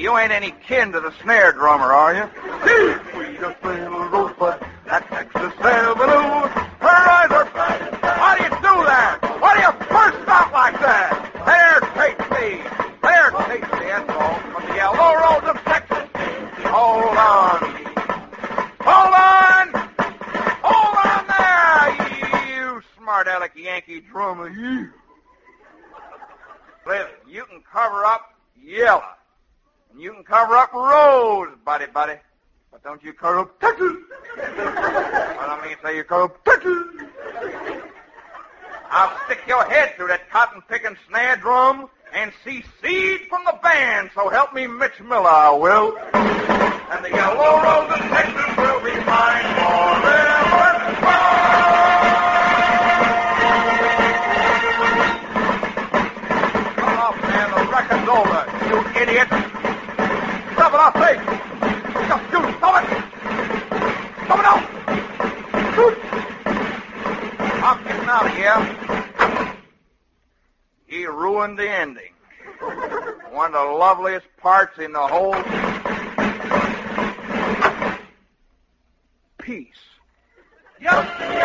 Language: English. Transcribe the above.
You ain't any kin to the snare drummer, are you? Sweet a little rosebud, that Texas Avenue. Her eyes are bright. Why do you do that? Why do you burst out like that? There, take me. There, take me. That's all. From the yellow rose of Texas. Hold on. Hold on. Hold on there, you smart aleck Yankee drummer. You. Listen, you can cover up yellow. And you can cover up rose, buddy. But don't you cover up Texas. I don't mean to say you cover up Texas. I'll stick your head through that cotton-picking snare drum and secede from the band, so help me Mitch Miller, I will. And the yellow rose of Texas will be mine forever. Come off, man, the record's over, you idiot. Stop it, I'll say. Just you, stop it. Stop it out. I'm getting out of here. He ruined the ending. One of the loveliest parts in the whole piece. Yep.